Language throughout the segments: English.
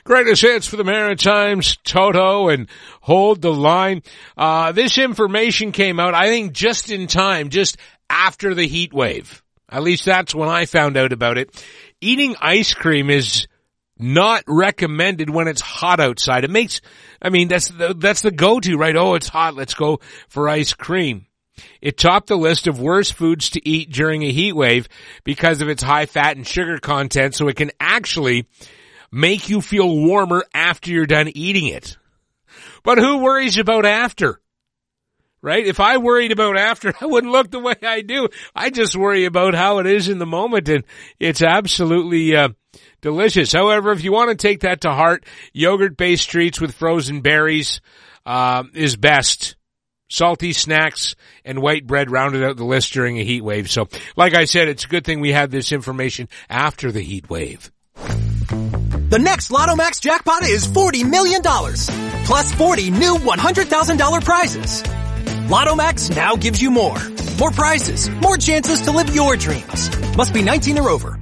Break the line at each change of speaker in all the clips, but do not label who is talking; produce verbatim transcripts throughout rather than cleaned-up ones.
Greatest hits for the Maritimes, Toto and Hold the Line. Uh, this information came out, I think, just in time, just after the heat wave. At least that's when I found out about it. Eating ice cream is not recommended when it's hot outside. It makes, I mean, that's the, that's the go-to, right? Oh, it's hot. Let's go for ice cream. It topped the list of worst foods to eat during a heat wave because of its high fat and sugar content, so it can actually make you feel warmer after you're done eating it. But who worries about after? Right? If I worried about after, I wouldn't look the way I do. I just worry about how it is in the moment, and it's absolutely uh, delicious. However, if you want to take that to heart, yogurt-based treats with frozen berries uh, is best. Salty snacks and white bread rounded out the list during a heat wave. So, like I said, it's a good thing we had this information after the heat wave.
The next Lotto Max jackpot is forty million dollars, plus forty new one hundred thousand dollars prizes. Lotto Max now gives you more. More prizes, more chances to live your dreams. Must be nineteen or over.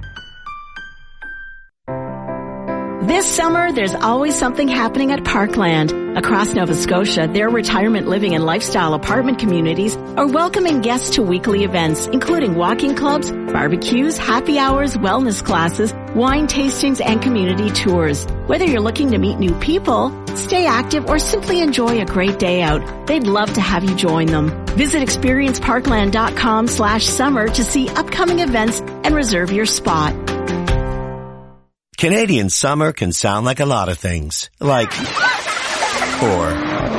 This summer, there's always something happening at Parkland. Across Nova Scotia, their retirement living and lifestyle apartment communities are welcoming guests to weekly events, including walking clubs, barbecues, happy hours, wellness classes, wine tastings, and community tours. Whether you're looking to meet new people, stay active, or simply enjoy a great day out, they'd love to have you join them. Visit experienceparkland.com slash summer to see upcoming events and reserve your spot.
Canadian summer can sound like a lot of things, like or.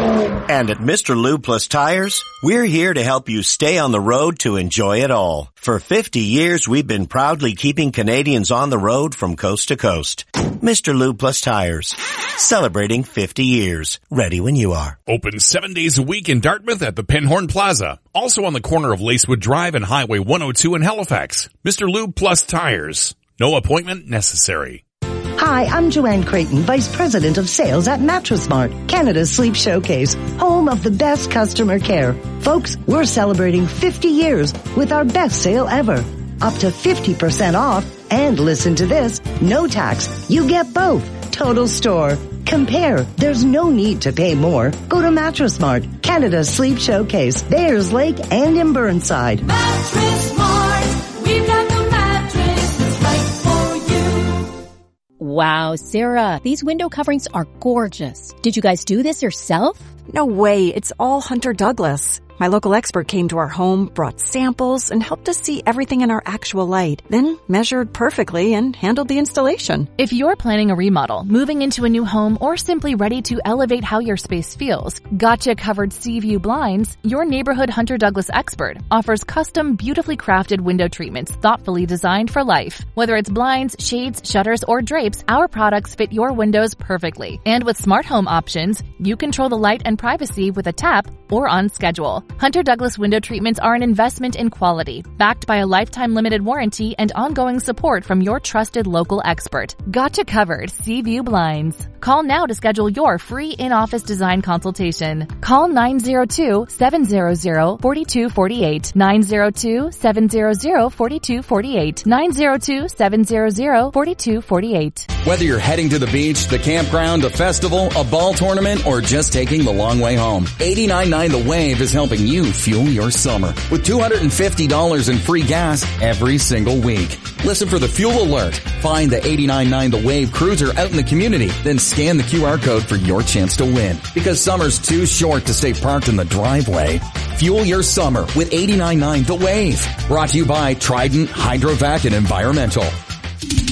And at Mister Lube Plus Tires, we're here to help you stay on the road to enjoy it all. For fifty years, we've been proudly keeping Canadians on the road from coast to coast. Mister Lube Plus Tires, celebrating fifty years. Ready when you are.
Open seven days a week in Dartmouth at the Pinhorn Plaza. Also on the corner of Lacewood Drive and Highway one oh two in Halifax. Mister Lube Plus Tires. No appointment necessary.
Hi, I'm Joanne Creighton, Vice President of Sales at Mattress Mart, Canada's sleep showcase, home of the best customer care. Folks, we're celebrating fifty years with our best sale ever. Up to fifty percent off, and listen to this, no tax. You get both. Total store. Compare. There's no need to pay more. Go to Mattress Mart, Canada's sleep showcase, Bayers Lake and in Burnside.
Mattress Mart, we've got the mattress that's right for you.
Wow, Sarah, these window coverings are gorgeous. Did you guys do this yourself?
No way, it's all Hunter Douglas. My local expert came to our home, brought samples, and helped us see everything in our actual light, then measured perfectly and handled the installation.
If you're planning a remodel, moving into a new home, or simply ready to elevate how your space feels, Gotcha Covered Sea View Blinds, your neighborhood Hunter Douglas expert, offers custom, beautifully crafted window treatments thoughtfully designed for life. Whether it's blinds, shades, shutters, or drapes, our products fit your windows perfectly. And with smart home options, you control the light and privacy with a tap or on schedule. Hunter Douglas window treatments are an investment in quality, backed by a lifetime limited warranty and ongoing support from your trusted local expert. Gotcha Covered Sea View Blinds. Call now to schedule your free in-office design consultation. Call nine zero two, seven zero zero, four two four eight, nine zero two, seven zero zero, four two four eight, nine zero two, seven zero zero, four two four eight.
Whether you're heading to the beach, the campground, a festival, a ball tournament, or just taking the long way home, eighty-nine point nine The Wave is helping you fuel your summer with two hundred fifty dollars in free gas every single week. Listen for the fuel alert. Find the eighty-nine point nine The Wave cruiser out in the community, then scan the Q R code for your chance to win. Because summer's too short to stay parked in the driveway. Fuel your summer with eighty-nine point nine The Wave. Brought to you by Trident, Hydrovac, and Environmental.